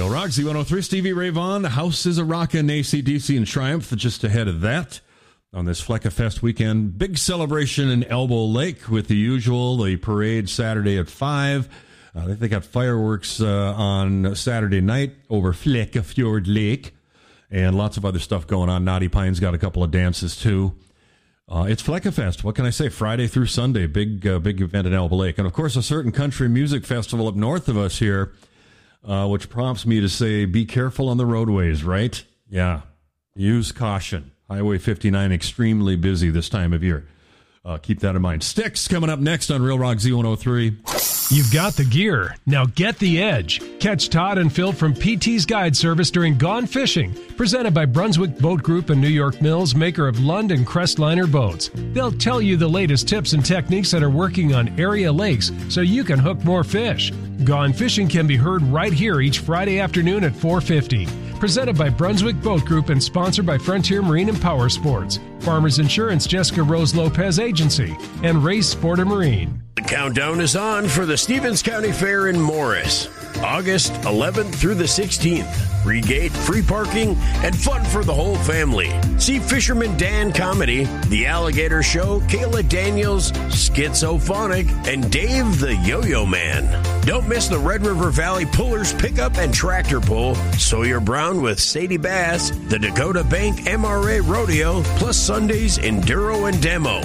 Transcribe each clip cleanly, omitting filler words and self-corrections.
Real Rock Z103, Stevie Ray Vaughan. The house is a rockin', AC/DC and Triumph just ahead of that. On this Fleckafest weekend, big celebration in Elbow Lake with the usual, the parade Saturday at 5. They got fireworks on Saturday night over Fleckafjord Lake and lots of other stuff going on. Naughty Pine's got a couple of dances too. It's Fleckafest. What can I say? Friday through Sunday, big event in Elbow Lake. And of course, a certain country music festival up north of us here, which prompts me to say, be careful on the roadways, right? Yeah. Use caution. Highway 59 extremely busy this time of year. Keep that in mind. Styx coming up next on Real Rock Z103. You've got the gear. Now get the edge. Catch Todd and Phil from PT's Guide Service during Gone Fishing, presented by Brunswick Boat Group and New York Mills, maker of Lund and Crestliner boats. They'll tell you the latest tips and techniques that are working on area lakes so you can hook more fish. Gone Fishing can be heard right here each Friday afternoon at 4:50. Presented by Brunswick Boat Group and sponsored by Frontier Marine and Power Sports, Farmers Insurance, Jessica Rose Lopez Agency, and Race Sport and Marine. The countdown is on for the Stevens County Fair in Morris. August 11th through the 16th. Free gate, free parking, and fun for the whole family. See Fisherman Dan Comedy, The Alligator Show, Kayla Daniels, Schizophonic, and Dave the Yo-Yo Man. Don't miss the Red River Valley Pullers Pickup and Tractor Pull, Sawyer Brown with Sadie Bass, the Dakota Bank MRA Rodeo, plus Sundays Enduro and Demo.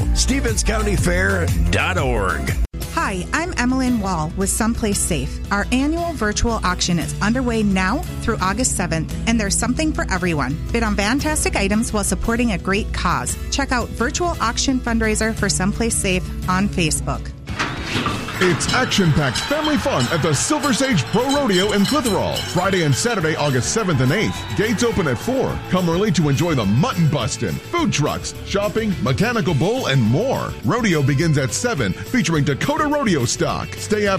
StevensCountyFair.org. Hi, I'm Emmeline Wall with Someplace Safe. Our annual virtual auction is underway now through August 7th, and there's something for everyone. Bid on fantastic items while supporting a great cause. Check out Virtual Auction Fundraiser for Someplace Safe on Facebook. It's action-packed family fun at the Silver Sage Pro Rodeo in Clitheroe. Friday and Saturday, August 7th and 8th. Gates open at 4. Come early to enjoy the mutton bustin', food trucks, shopping, mechanical bull, and more. Rodeo begins at 7, featuring Dakota Rodeo stock. Stay after